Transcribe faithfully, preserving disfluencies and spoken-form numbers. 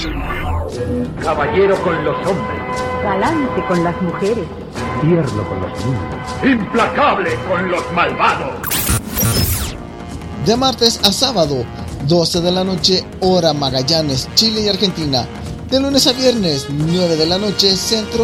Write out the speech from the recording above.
Caballero con los hombres. Galante con las mujeres. Tierno con los niños. Implacable con los malvados. De martes a sábado, doce de la noche, hora Magallanes, Chile y Argentina. De lunes a viernes, nueve de la noche, centro